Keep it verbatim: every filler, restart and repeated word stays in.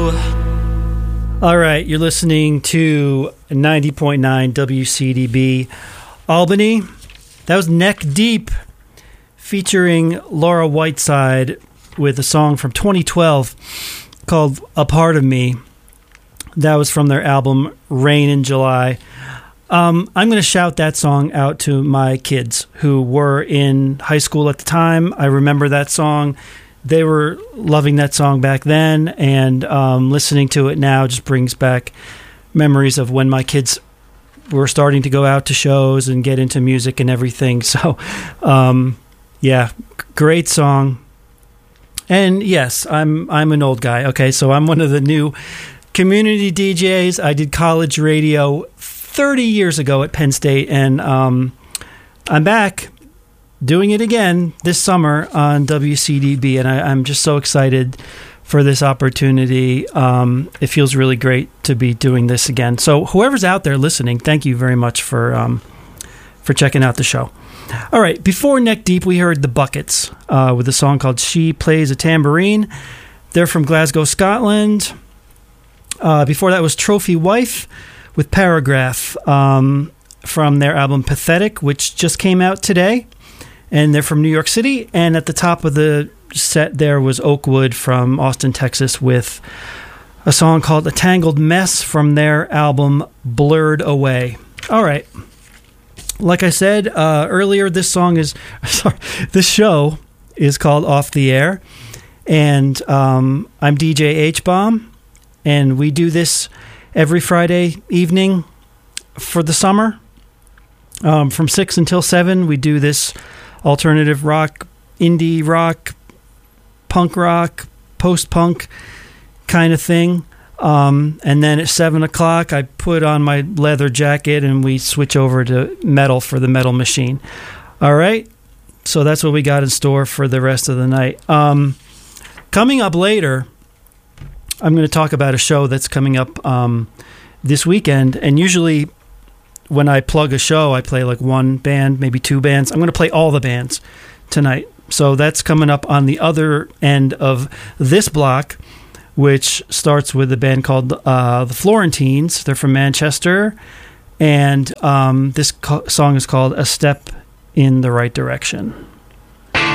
All right, you're listening to ninety point nine W C D B Albany. That was Neck Deep featuring Laura Whiteside with a song from twenty twelve called A Part of Me. That was from their album Rain in July. Um, I'm going to shout that song out to my kids who were in high school at the time. I remember that song. They were loving that song back then, and um, listening to it now just brings back memories of when my kids were starting to go out to shows and get into music and everything. So, um, yeah, great song. And yes, I'm I'm an old guy. Okay, so I'm one of the new community D Js. I did college radio thirty years ago at Penn State, and um, I'm back doing it again this summer on W C D B, and I, I'm just so excited for this opportunity. Um, it feels really great to be doing this again. So whoever's out there listening, thank you very much for um, for checking out the show. All right, before Neck Deep, we heard The Buckets uh, with a song called She Plays a Tambourine. They're from Glasgow, Scotland. Uh, before that was Trophy Wife with Paragraph um, from their album Pathetic, which just came out today. And they're from New York City. And at the top of the set there was Oakwood from Austin, Texas, with a song called A Tangled Mess from their album Blurred Away. All right. Like I said uh, earlier, this song is, sorry, this show is called Off the Air. And um, I'm D J H-Bomb. And we do this every Friday evening for the summer. Um, from six until seven, we do this alternative rock, indie rock, punk rock, post-punk kind of thing. Um, and then at seven o'clock, I put on my leather jacket and we switch over to metal for the Metal Machine. All right? So that's what we got in store for the rest of the night. Um, coming up later, I'm going to talk about a show that's coming up um, this weekend. And usually when I plug a show, I play like one band, maybe two bands. I'm going to play all the bands tonight. So that's coming up on the other end of this block, which starts with a band called uh, the Florentines. They're from Manchester. And um, this co- song is called A Step in the Right Direction.